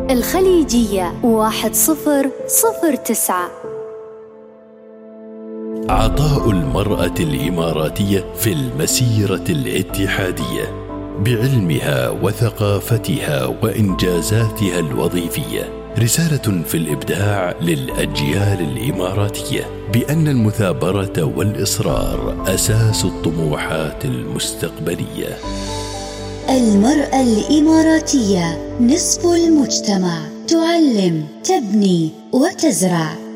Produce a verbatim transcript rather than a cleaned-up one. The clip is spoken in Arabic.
الخليجية واحد صفر صفر تسعة. عطاء المرأة الإماراتية في المسيرة الاتحادية بعلمها وثقافتها وإنجازاتها الوظيفية، رسالة في الإبداع للأجيال الإماراتية بأن المثابرة والإصرار أساس الطموحات المستقبلية. المرأة الإماراتية نصف المجتمع، تعلم، تبني وتزرع.